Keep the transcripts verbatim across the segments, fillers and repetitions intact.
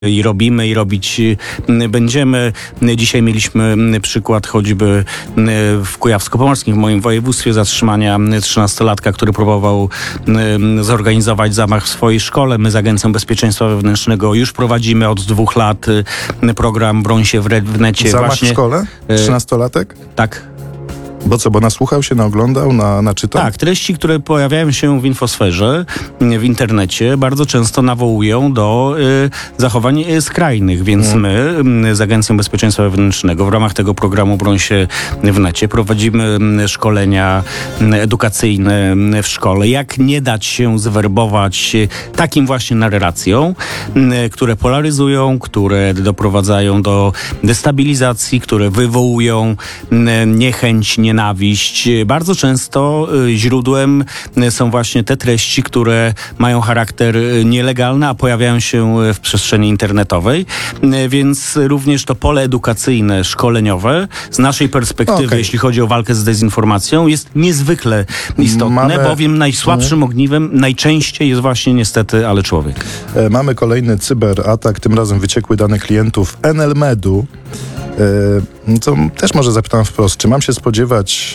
I robimy, i robić będziemy. Dzisiaj mieliśmy przykład choćby w Kujawsko-Pomorskim, w moim województwie, zatrzymania trzynastolatka, który próbował zorganizować zamach w swojej szkole. My z Agencją Bezpieczeństwa Wewnętrznego już prowadzimy od dwóch lat program Broń się w necie. Zamach Właśnie, w szkole? Trzynastolatek? Tak. Bo co, bo nasłuchał się, naoglądał, na, naczytał? Tak, treści, które pojawiają się w infosferze, w internecie, bardzo często nawołują do y, zachowań y, skrajnych, więc mm. my y, z Agencją Bezpieczeństwa Wewnętrznego w ramach tego programu Broń się w necie prowadzimy y, szkolenia y, edukacyjne y, w szkole. Jak nie dać się zwerbować y, takim właśnie narracjom, y, które polaryzują, które doprowadzają do destabilizacji, które wywołują y, niechęć, nie nienawiść. Bardzo często źródłem są właśnie te treści, które mają charakter nielegalny, a pojawiają się w przestrzeni internetowej. Więc również to pole edukacyjne, szkoleniowe z naszej perspektywy, okay. jeśli chodzi o walkę z dezinformacją, jest niezwykle istotne, Mamy... bowiem najsłabszym ogniwem najczęściej jest właśnie niestety, ale człowiek. Mamy kolejny cyberatak, tym razem wyciekły dane klientów Enelmedu. Co też może zapytam wprost, czy mam się spodziewać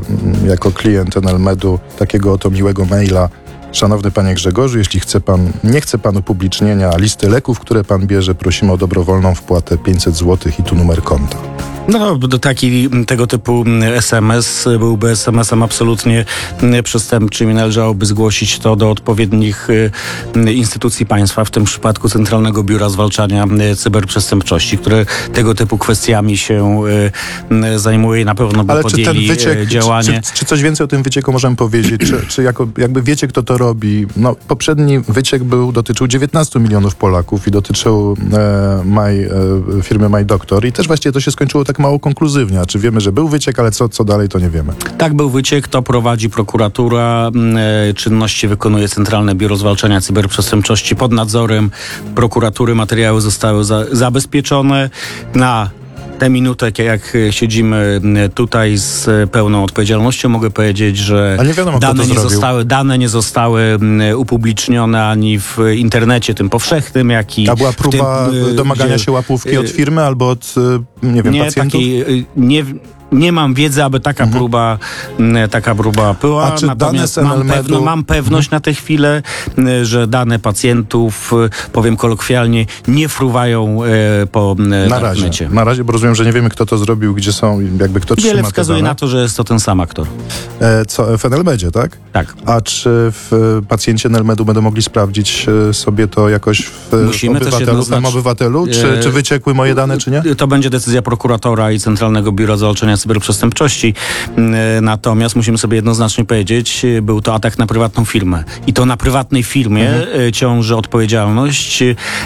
jako klient Enelmedu takiego oto miłego maila: szanowny panie Grzegorzu, jeśli chce pan, nie chce pan upublicznienia listy leków, które pan bierze, prosimy o dobrowolną wpłatę pięćset złotych i tu numer konta. No, do taki, tego typu es em es byłby es em esem absolutnie przestępczym i należałoby zgłosić to do odpowiednich instytucji państwa, w tym przypadku Centralnego Biura Zwalczania Cyberprzestępczości, które tego typu kwestiami się zajmuje i na pewno by Ale podjęli czy ten wyciek, działanie. Czy, czy, czy coś więcej o tym wycieku możemy powiedzieć? Czy, czy jako, jakby wiecie, kto to robi? No, poprzedni wyciek był, dotyczył dziewiętnastu milionów Polaków i dotyczył e, my, e, firmy MyDoctor i też właściwie to się skończyło tak mało konkluzywnie. Czy wiemy, że był wyciek, ale co, co dalej, to nie wiemy. Tak, był wyciek, to prowadzi prokuratura. E, czynności wykonuje Centralne Biuro Zwalczania Cyberprzestępczości pod nadzorem prokuratury. Materiały zostały za, zabezpieczone na tę minutę, jak siedzimy tutaj z pełną odpowiedzialnością, mogę powiedzieć, że nie wiadomo, dane, nie zostały, dane nie zostały upublicznione ani w internecie tym powszechnym, jak i... A była próba tym, domagania gdzie, się łapówki od firmy albo od, nie wiem, nie, pacjentów? Takiej, nie, nie mam wiedzy, aby taka mhm. próba taka próba była. A czy Natomiast dane mam, pewno, mam pewność mhm. na tę chwilę, że dane pacjentów, powiem kolokwialnie, nie fruwają po na razie, darknecie. Na razie, bo rozumiem, że nie wiemy, kto to zrobił, gdzie są, jakby kto trzyma. Wiele wskazuje na to, że jest to ten sam aktor. E, co, w Enelmedzie, tak? Tak. A czy w pacjenci Enelmedu będą mogli sprawdzić sobie to jakoś w Musimy obywatelu, w obywatelu? Czy, czy wyciekły moje dane, czy nie? To będzie decyzja prokuratora i Centralnego Biura Zwalczania Cyberprzestępczości. Natomiast musimy sobie jednoznacznie powiedzieć, był to atak na prywatną firmę. I to na prywatnej firmie mhm. ciąży odpowiedzialność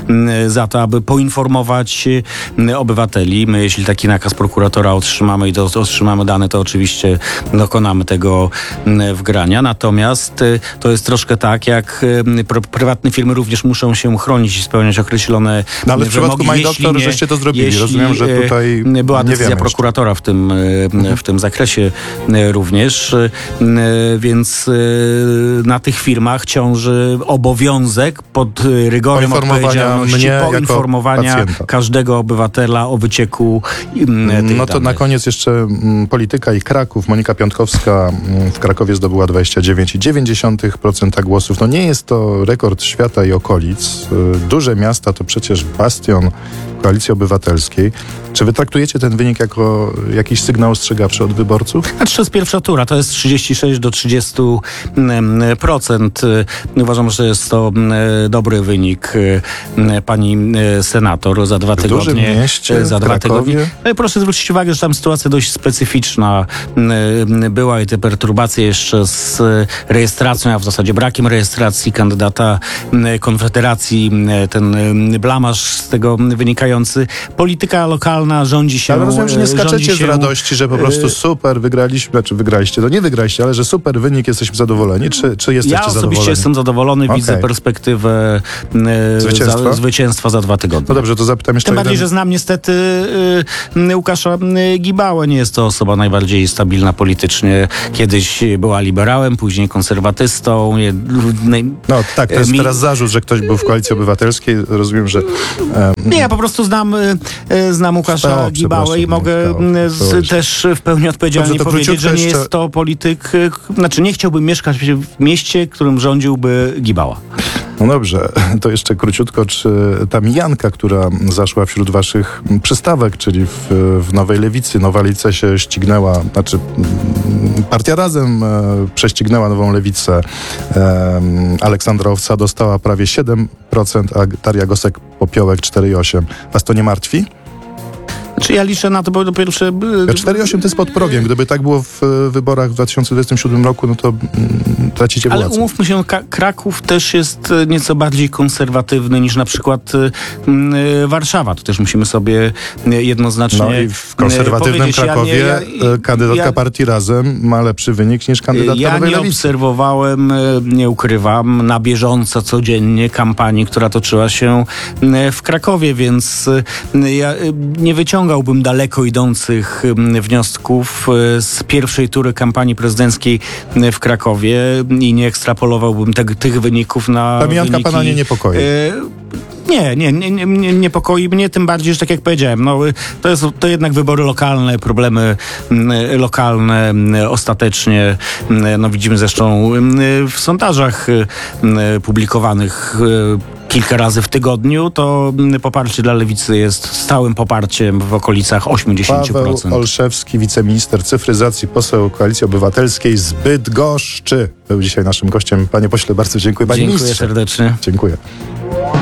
za to, aby poinformować obywateli. My, jeśli taki nakaz prokuratora otrzymamy i to otrzymamy dane, to oczywiście dokonamy tego wgrania. Natomiast to jest troszkę tak, jak prywatne firmy również muszą się chronić i spełniać określone no, ale w przypadku MyDoctor żeście to zrobili. Jeśli, Rozumiem, że tutaj była nie decyzja wiemy prokuratora w tym, w tym zakresie również, więc na tych firmach ciąży obowiązek pod rygorem odpowiedzialności poinformowania każdego obywatela o wycieku tych No to danych. na koniec jeszcze m, polityka i Kraków. Monika Piątkowska m, w Krakowie zdobyła dwadzieścia dziewięć przecinek dziewięć procent głosów. No nie jest to rekord świata i okolic. Y, duże miasta to przecież bastion Koalicji Obywatelskiej. Czy wy traktujecie ten wynik jako jakiś sygnał ostrzegawczy od wyborców? Znaczy, to jest pierwsza tura, to jest trzydzieści sześć do trzydziestu procent. Uważam, że jest to dobry wynik pani senator za dwa tygodnie. W dużym mieście, za w dwa Krakowie? tygodnie. No proszę zwrócić uwagę, że tam sytuacja dość specyficzna była i te perturbacje jeszcze z rejestracją, a w zasadzie brakiem rejestracji kandydata Konfederacji, ten blamaż z tego wynikający przemawiający. Polityka lokalna rządzi się... Ale rozumiem, że nie e, rządzi skaczecie z się, radości, że po prostu e, super, wygraliśmy, znaczy wygraliście, to nie wygraliście, ale że super wynik, jesteśmy zadowoleni, czy, czy jesteście Ja osobiście zadowoleni? jestem zadowolony, Okej. widzę perspektywę e, Zwycięstwa? Za, zwycięstwa za dwa tygodnie. No dobrze, to zapytam jeszcze Tym bardziej, jeden... że znam niestety y, Łukasza y, Gibałę. Nie jest to osoba najbardziej stabilna politycznie. Kiedyś była liberałem, później konserwatystą. Nie, naj... No tak, to jest Mi- teraz zarzut, że ktoś był w Koalicji Obywatelskiej. Rozumiem, że... E, Nie, ja po prostu znam, y, y, znam Łukasza P O, Gibałę i przepraszam, mogę nie, y, P O, z, też w pełni odpowiedzialnie Dobrze, to powiedzieć, że króciutko nie jeszcze- jest to polityk... y, Znaczy, nie chciałbym mieszkać w mieście, którym rządziłby Gibała. No dobrze, to jeszcze króciutko, czy ta mijanka, która zaszła wśród waszych przystawek, czyli w, w Nowej Lewicy, Nowa Lewica się ścignęła, znaczy mm, Partia Razem e, prześcignęła Nową Lewicę, e, Aleksandra Owca dostała prawie siedem procent, a Daria Gosek-Popiołek cztery przecinek osiem procent. Was to nie martwi? Znaczy, ja liczę na to, bo po pierwsze... y, cztery przecinek osiem to jest pod progiem. Gdyby tak było w e, wyborach w dwa tysiące dwudziestym siódmym roku, no to mm, tracicie Ale władzę. umówmy się, Ka- Kraków też jest e, nieco bardziej konserwatywny niż na przykład e, m, e, Warszawa. To też musimy sobie e, jednoznacznie No i w konserwatywnym powiedzieć. Krakowie Ja nie- ja- e, kandydatka ja- partii Razem ma lepszy wynik niż kandydatka Ja Nowej nie Lewicy. obserwowałem, e, nie ukrywam, na bieżąco, codziennie kampanii, która toczyła się e, w Krakowie, więc e, ja e, nie wyciągałbym daleko idących e, wniosków e, z pierwszej tury kampanii prezydenckiej e, w Krakowie i nie ekstrapolowałbym te, tych wyników na Ta mijanka wyniki, pana nie niepokoi. e, Nie, nie, nie, nie, nie niepokoi mnie, tym bardziej, że tak jak powiedziałem, no, to, jest, to jednak wybory lokalne, problemy mm, lokalne mm, ostatecznie, mm, no widzimy zresztą mm, w sondażach mm, publikowanych y, kilka razy w tygodniu, to mm, poparcie dla Lewicy jest stałym poparciem w okolicach osiemdziesiąt Paweł procent. Olszewski, wiceminister cyfryzacji, poseł Koalicji Obywatelskiej z Bydgoszczy. Był dzisiaj naszym gościem. Panie pośle, bardzo dziękuję. Panie Dziękuję ministrze. serdecznie. Dziękuję.